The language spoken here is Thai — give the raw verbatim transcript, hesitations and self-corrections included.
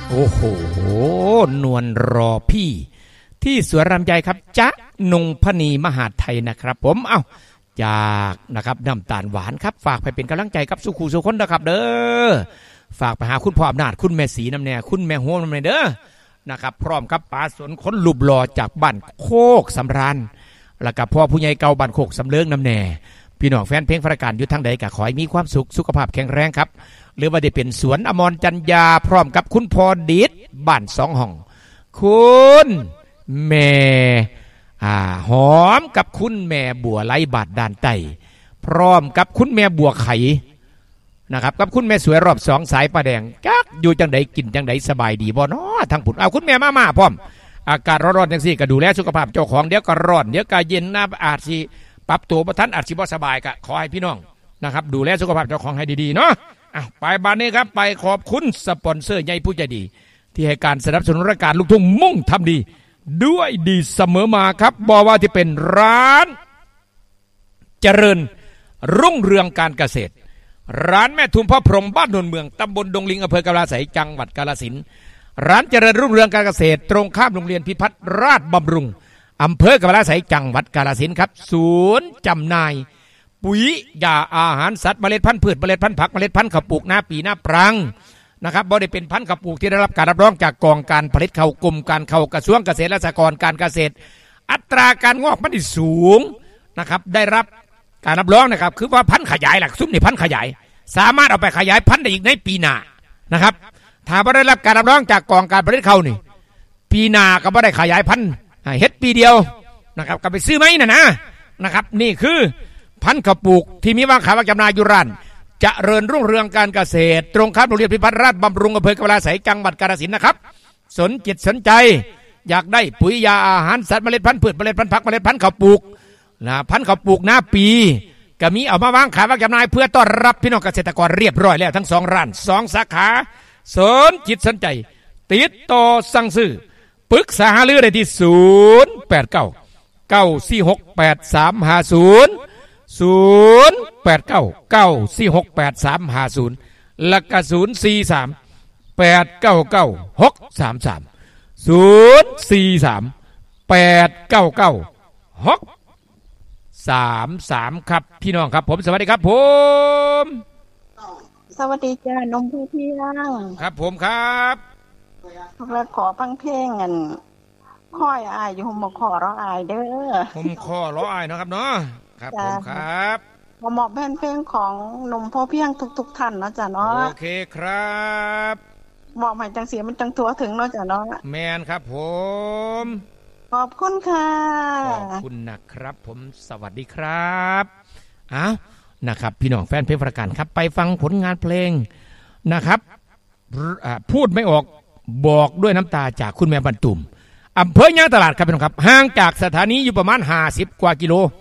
โอ้โหนวลรอพี่ที่สวนลำไยครับจ๊ะนงพนีมหาไทยนะครับผมเอ้าจากนะครับน้ำตาลหวานครับฝากไปเป็นกำลังใจกับสุขูสุคนนะครับเด้อฝากไปหาคุณพ่ออำนาจคุณแม่ศรีน้ำแน่คุณแม่โฮมน้ำแน่เด้อนะครับพร้อมกับป๋าสนคนลุบหล่อจากบ้านโคกสำราญแล้วก็พ่อผู้ใหญ่เก่าบ้านโคกสำเลิงน้ำแน่พี่น้องแฟนเพลงฝรั่งอยู่ทางใดก็ขอให้มีความสุขสุขภาพแข็งแรงครับหรือว่าได้เป็นสวนอมรจันยาพร้อมกับคุณพ่อดิษบ้านสองห้องคุณแม่อ่าหอมกับคุณแม่บัวไล่บาดด่านไตพร้อมกับคุณแม่บัวไข่นะครับกับคุณแม่สวยรอบสองสายประแดงจักอยู่จังใดกินจังใดสบายดีบ่เนาะทางผุดเอาคุณแม่มามาพร้อมอากาศร้อนๆจังซี่ก็ดูแลสุขภาพเจ้าของเดี๋ยวก็ร้อนเดี๋ยวก็เย็นนะอาจสิปรับตัวบ่ทันอาจสิบ่สบายก็ขอให้พี่น้องนะครับดูแลสุขภาพเจ้าของให้ดีๆเนาะอ่ะไปบ้านนี้ครับไปขอบคุณสปอนเซอร์ใหญ่ผู้ใจดีที่ให้การสนับสนุนรายการลูกทุ่งมุ่งทำดีด้วยดีเสมอมาครับบอกว่าที่เป็นร้านเจริญรุ่งเรืองการเกษตรร้านแม่ทุมพ่อพรหมบ้านนนเมืองตำบลดงลิงอำเภอกาฬสินธุ์จังหวัดกาฬสินธุ์ร้านเจริญรุ่งเรืองการเกษตรตรงข้ามโรงเรียนพิพัฒน์ราชบำรุงอำเภอกาฬสินธุ์จังหวัดกาฬสินธุ์ครับศูนย์จำหน่ายปุ๋ยยาอาหารสัตว์เมล็ดพันธุ์พืชเมล็ดพันธุ์ผักเมล็ดพันธุ์ข้าวปลูกหน้าปีหน้าปรังนะครับบ่ได้เป็นพันธุ์ข้าวปลูกที่ได้รับการรับรองจากกองการผลิตข้าวกรมการข้าวกระทรวงเกษตรและสหกรณ์การเกษตรอัตราการงอกมันสูงนะครับได้รับการรับรองนะครับคือว่าพันธุ์ขยายหลักซุ้มนี่พันธุ์ขยายสามารถเอาไปขยายพันธุ์ได้อีกในปีหน้านะครับถ้าบ่ได้รับการรับรองจากกองการผลิตข้าวนี่ปีหน้าก็บ่ได้ขยายพันธุ์เฮ็ดปีเดียวนะครับก็ไปซื้อไหมน่ะนะนะครับนี่คือพันธุ์ข้าวปลูกที่มีวางขายวางจำหน่ายอยู่ร้านเจริญรุ่งเรืองการเกษตรตรงข้ามโรงเรียนพิพัฒน์ราชบำรุงอำเภอกาฬสินธุ์จังหวัดกาฬสินธุ์นะครับสนจิตสนใจอยากได้ปุ๋ยยาอาหารสัตว์เมล็ดพันธุ์พืชเมล็ดพันธุ์ผักเมล็ดพันธุ์ข้าวปลูกนะพันธุ์ข้าวปลูกหน้าปีก็มีเอามาวางขายวางจำหน่ายเพื่อต้อนรับพี่น้องเกษตรกรเรียบร้อยแล้วทั้งสองร้านสองสาขาสนจิตสนใจติดต่อสั่งซื้อปรึกษาหารือได้ที่ศูนย์แปดเก้าเก้าสี่หกแปดสามห้าศูนย์ศูนย์แปดเก้าเก้าสี่หกแปดสามห้าศูนย์และก็ศูนย์สี่สามแปดเก้าเก้าหกสามสามศูนย์สี่สามแปดเก้าเก้าหกสามสามครับพี่น้องครับผมสวัสดีครับผมสวัสดีจ้านมผู้เที่ยงครับผมครับแล้วขอฟังเพลงกันค่อยอายอยู่ห่มคอร้ออายเด้อห่มคอร้ออายเนาะครับเนาะครับผมครับเหมาะเป็นเพลงของนมพ่อเพียงทุกๆท่านเนาะจ้ะเนาะโอเคครับเหมาะใหม่จังเสียมันจังทั่วถึงเนาะจ้ะเนาะแมนครับผมขอบคุณค่ะขอบคุณนะครับผมสวัสดีครับอ้าวนะครับพี่น้องแฟนเพลงประการครับไปฟังผลงานเพลงนะครับพูดไม่ออกบอกด้วยน้ำตาจากคุณแม่บรรทุมอำเภอยางตลาดครับพี่น้องครับห่างจากสถานีอยู่ประมาณห้าสิบกว่ากิโล